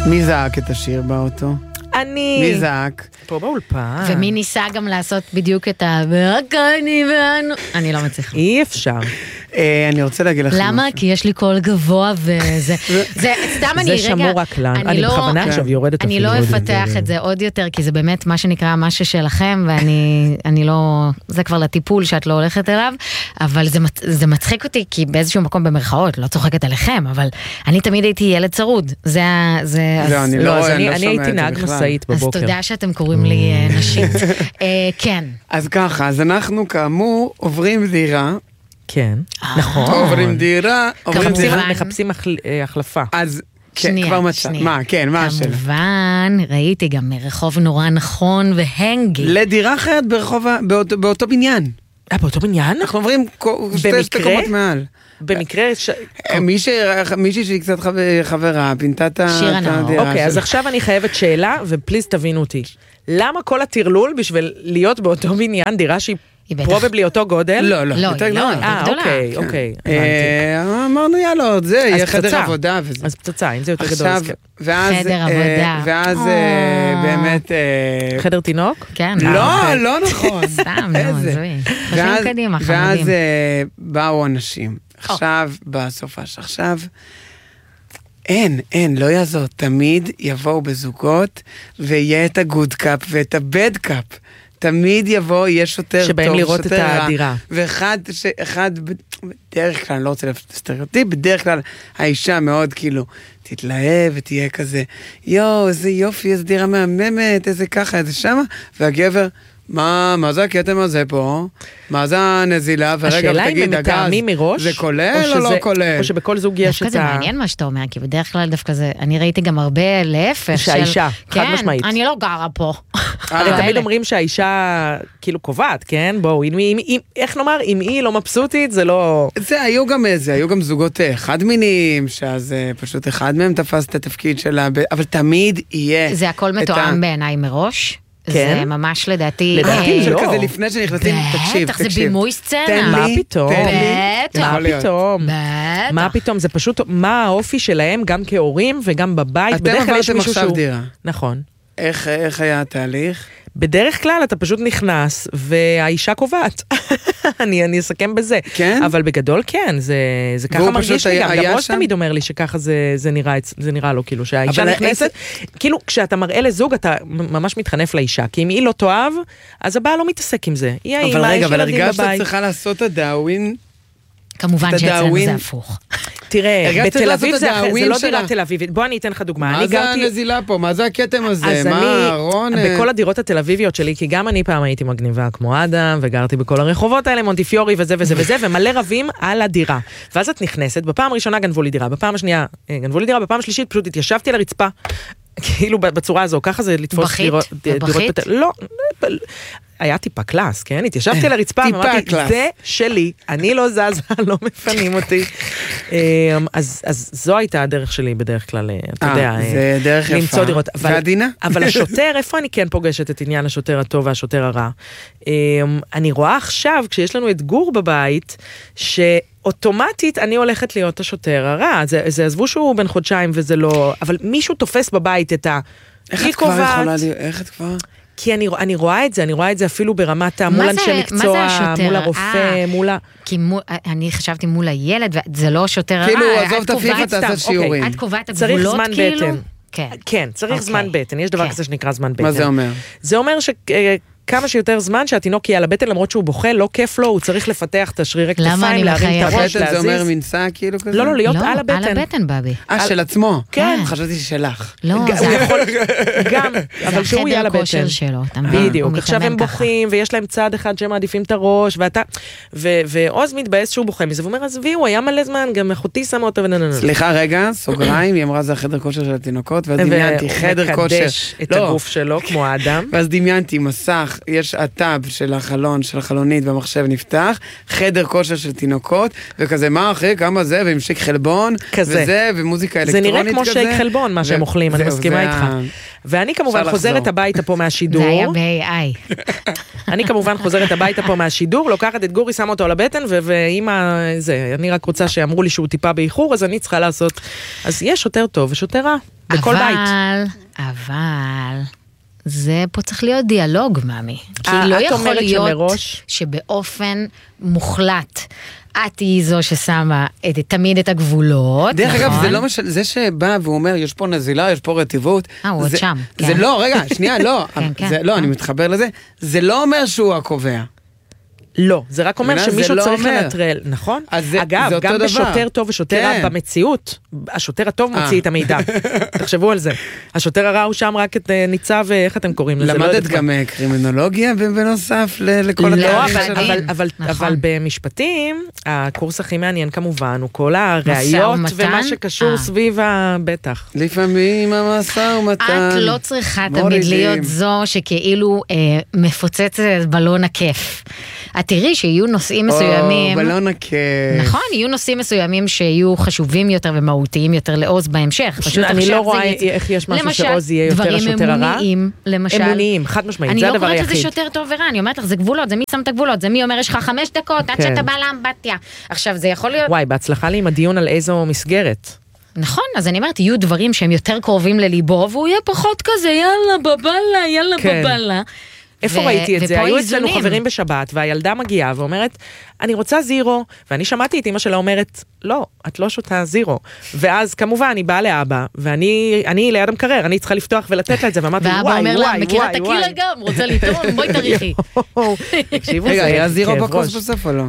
מי זעק את השיר באוטו? אני... מי זעק? פה באולפן. ומי ניסה גם לעשות בדיוק את אני לא מצליחה. אי אפשר. אני רוצה להגיד לכם למה? כי יש לי קול גבוה וזה... זה סתם אני רגע... זה שמור רק לנו. אני בכוונה עכשיו יורדת אני לא אפתח את זה עוד יותר, כי זה באמת מה שנקרא משהו שלכם, ואני לא... זה כבר לטיפול שאת לא הולכת אליו, אבל זה מצחיק אותי, כי באיזשהו מקום במרכאות, לא צוחקת עליכם, אבל אני תמיד הייתי ילד צרוד. זה... אני הייתי נהג מסעית בבוקר. אז תודה שאתם קוראים לי נשית. כן. אז ככה, אז אנחנו כאמור עוברים דירה. כן, נכון. עוברים דירה. מחפשים החלפה. אז כבר מצא. מה, כן, מה השאלה? כמובן, ראיתי גם רחוב נורא נכון והנגי. לדירה אחרת באותו בניין. באותו בניין? אנחנו עוברים שתי קומות מעל. במקרה... מישהי שהיא קצת חברה, פינתה את הדירה. אוקיי, אז עכשיו אני חייבת שאלה, ופליז תבינו אותי. למה כל הטרלול בשביל להיות באותו בניין, דירה שהיא פרובבלי אותו גודל? לא, יותר גדולה. אוקיי. אמרנו יאללה, זה יהיה חדר עבודה וזה. אז פצצה, אם זה יותר גדול. חדר עבודה. ואז באמת... חדר תינוק? כן. לא נכון. סתם, זוי. חושבים קדימה, חמודים. ואז באו אנשים. עכשיו, בסופש, עכשיו... אין, לא יעזור. תמיד יבואו בזוגות, ויהיה את הגוד קאפ ואת הבד קאפ. תמיד יבוא, יהיה שוטר טוב, שבאים לראות את הדירה. ואחד, בדרך כלל, אני לא רוצה סטריאוטיפ, בדרך כלל האישה מאוד כאילו, תתלהב ותהיה כזה, איזה יופי, איזה דירה מהממת, איזה ככה, איזה שמה, והגבר, מה זה הקטם הזה פה? מה זה הנזילה? השאלה אם הם מתאמים מראש, זה כולל או לא כולל? או שבכל זוג יש את זה מעניין מה שאתה אומר, כי בדרך כלל דווקא זה, אני ראיתי גם הרבה להפך של... שהאישה, חד משמעית. אני לא גרה פה. הרי תמיד אומרים שהאישה כאילו קובעת, כן? בואו, איך נאמר, אם היא לא מבסוטית, זה לא... היו גם זוגות חד מיניים, שאז פשוט אחד מהם תפס את התפקיד שלה, אבל תמיד יהיה... זה הכל מתואם בעיניי מראש. זה ממש לדעתי... זה כזה לפני שנכנסים, תקשיב. בטח, זה בימוי סצנה. מה פתאום? בטח. מה פתאום? זה פשוט מה האופי שלהם, גם כהורים וגם בבית. אתם עברתם עכשיו דירה. נכון. איך היה התהליך? בדרך כלל אתה פשוט נכנס, והאישה קובעת. אני אסכם בזה. כן? אבל בגדול כן, זה ככה מרגיש לי גם. גם ראש תמיד אומר לי שככה זה נראה לו, כאילו, שהאישה נכנסת, כאילו, כשאתה מראה לזוג, אתה ממש מתחנף לאישה, כי אם היא לא תאהב, אז הבעל לא מתעסק עם זה. אבל רגע, אבל הרגשת צריכה לעשות הדאווין, כמובן שאצלנו זה הפוך. תראה, בתל אביב זה לא דירה תל אביבית. בוא אני אתן לך דוגמה. מה זה הנזילה פה? מה זה הכתם הזה? מה הרון? בכל הדירות התל אביביות שלי, כי גם אני פעם הייתי מגניבה כמו אדם, וגרתי בכל הרחובות האלה, מונטיפיורי וזה וזה וזה, ומלא רבים על הדירה. ואז את נכנסת, בפעם הראשונה גנבו לי דירה, בפעם השנייה גנבו לי דירה, בפעם השלישית פשוט התיישבתי על הרצפה, כאילו בצורה הזו, ככה זה לתפוס דירות. בכית? לא, היה טיפה קלאס, כן? התיישבתי על הרצפה, ואמרתי, זה שלי, אני לא זזה, לא מפנים אותי. אז זו הייתה הדרך שלי בדרך כלל, אתה יודע, זה דרך למצוא דירות. ועדינה? אבל השוטר, איפה אני כן פוגשת את עניין השוטר הטוב והשוטר הרע? אני רואה עכשיו, כשיש לנו את גור בבית, אוטומטית אני הולכת להיות השוטר הרע. זה עזבו שהוא בן חודשיים וזה לא... אבל מישהו תופס בבית את ה... איך את כבר יכולה להיות? איך את כבר? כי אני רואה את זה אפילו ברמת מול אנשי מקצוע, מול הרופא, מול ה... כי אני חשבתי מול הילד, זה לא שוטר הרע. כאילו, עזוב תפיפה, תעשה שיעורים. את קובעת הגבולות כאילו? כן, צריך זמן בטן. יש דבר כזה שנקרא זמן בטן. מה זה אומר? זה אומר כמה שיותר זמן שהתינוק יהיה על הבטן, למרות שהוא בוכה, לא כיף לו, הוא צריך לפתח את השרירי כתפיים, להרים את הראש, להזיז. זה אומר מנסה כאילו כזה? לא, להיות על הבטן. על הבטן, בבי. של עצמו? כן. חשבתי ששלך. לא, זה יכול... גם, אבל שהוא יהיה על הבטן. זה החדר כושר שלו, בדיוק. עכשיו הם בוכים, ויש להם צד אחד שהם מעדיפים את הראש, ועוז מתבאס שהוא בוכה מזה, ואומר, עזבי, הוא היה מלא זמן, גם אחותי שמה אותו סליחה, רגע, סוגריים, היא אמרה, זה החדר כושר של התינוקות, ואז דמיינתי חדר כושר. את הגוף שלו, כמו האדם. ואז דמיינתי מסך, יש הטאב של החלון, של החלונית במחשב נפתח, חדר כושר של תינוקות, וכזה מה אחרי, כמה זה, והמשיק חלבון, וזה, ומוזיקה אלקטרונית כזה. זה נראה כמו שייק חלבון, מה שהם אוכלים, אני מסכימה איתך. ואני כמובן חוזרת הביתה פה מהשידור. זה היה ב-AI. אני כמובן חוזרת הביתה פה מהשידור, לוקחת את גורי, שמה אותו על הבטן, ואמא, זה, אני רק רוצה שאמרו לי שהוא טיפה באיחור, אז אני צריכה לעשות. אז יש שוטר טוב ושוטר רע. בכל בית. אבל... זה פה צריך להיות דיאלוג, מאמי. כי לא יכול להיות שבאופן מוחלט, את היא זו ששמה תמיד את הגבולות. דרך אגב, זה לא משל, זה שבא ואומר, יש פה נזילה, יש פה רטיבות. הוא עוד שם. זה לא, רגע, שנייה, לא. לא, אני מתחבר לזה. זה לא אומר שהוא הקובע. לא, זה רק אומר שמישהו צריך לנטרל, נכון? אגב, גם בשוטר טוב ושוטר רע במציאות, השוטר הטוב מוציא את המידע. תחשבו על זה. השוטר הרע הוא שם רק את ניצב, איך אתם קוראים לזה? למדת גם קרימינולוגיה בנוסף לכל התאריך שלנו? אבל במשפטים, הקורס הכי מעניין כמובן, הוא כל הראיות ומה שקשור סביב הבטח. לפעמים המשא ומתן. את לא צריכה תמיד להיות זו שכאילו מפוצצת בלון הכיף. את תראי שיהיו נושאים מסוימים, בלון הכיף. נכון, יהיו נושאים מסוימים שיהיו חשובים יותר ומהותיים יותר לעוז בהמשך. פשוט אני לא רואה איך יש משהו שעוז יהיה יותר השוטר הרע. למשל, אמוניים, חד משמעית, זה הדבר היחיד. אני לא קוראת שזה שוטר טוב ורע, אני אומרת לך, זה גבולות, זה מי שם את הגבולות, זה מי אומר, יש לך 5 דקות, עד שאתה בא לאמבטיה. עכשיו, זה יכול להיות... וואי, בהצלחה לי עם הדיון על איזו מסגרת. נכון, אז אני אומרת, יהיו דברים שהם יותר קרובים לליבו, והוא יהיה פחות כזה, יאללה בבלה, יאללה בבלה. איפה ראיתי את זה? היו אצלנו חברים בשבת, והילדה מגיעה ואומרת, אני רוצה זירו, ואני שמעתי את אמא שלה אומרת, לא, את לא שותה זירו. ואז כמובן, היא באה לאבא, ואני ליד המקרר, אני צריכה לפתוח ולתת לה את זה, ואמרתי, וואי, ואבא אומר לה, מכירה תקילה גם, רוצה לטעון, בואי תריחי. רגע, היה זירו בקורס בסוף או לא?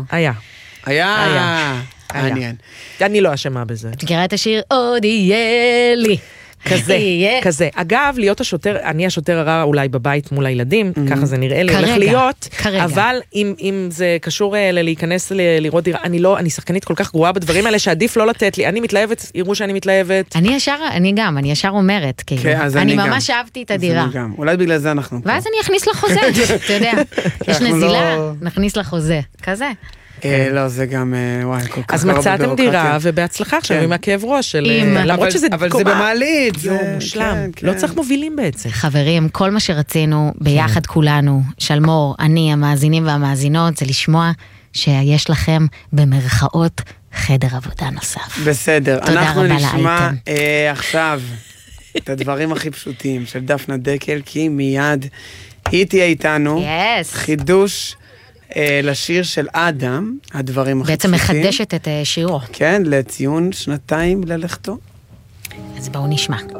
היה. מעניין. אני לא אשמה בזה. את מכירה את השיר, עוד יהיה לי. כזה. אגב, להיות השוטר, אני השוטר הרע אולי בבית מול הילדים, ככה זה נראה לי, הולך להיות, אבל אם זה קשור להיכנס לראות דירה, אני שחקנית כל כך גרועה בדברים האלה, שעדיף לא לתת לי, אני מתלהבת, יראו שאני מתלהבת. אני ישר אומרת, אני ממש אהבתי את הדירה. אולי בגלל זה אנחנו פה. ואז אני אכניס לחוזה, אתה יודע, יש נזילה, נכניס לחוזה, כזה. לא, זה גם, וואי, כל כך אז מצאתם דירה, ובהצלחה עכשיו עם הכאב ראש של... למרות שזה... אבל זה במעלית. מושלם. לא צריך מובילים בעצם. חברים, כל מה שרצינו ביחד כולנו, שלמור, אני, המאזינים והמאזינות, זה לשמוע שיש לכם במרכאות חדר עבודה נוסף. בסדר, אנחנו נשמע עכשיו את הדברים הכי פשוטים של דפנה דקל, כי מיד היא תהיה איתנו. חידוש לשיר של אדם, הדברים הכי פשוטים. בעצם מחדשת את שירו. כן, לציון 2 ללכתו. אז בואו נשמע.